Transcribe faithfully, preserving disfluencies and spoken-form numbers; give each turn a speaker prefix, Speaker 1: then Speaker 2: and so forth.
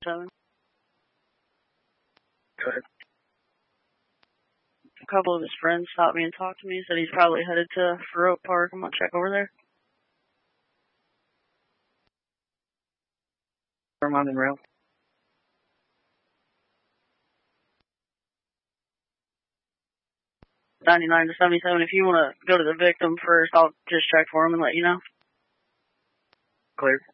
Speaker 1: seven.
Speaker 2: Good.
Speaker 1: A couple of his friends stopped me and talked to me. Said he's probably headed to Farouk Park. I'm gonna check over there.
Speaker 2: I'm on the rail.
Speaker 1: ninety-nine to seventy-seven. If you want to go to the victim first, I'll just check for him and let you know.
Speaker 2: Clear.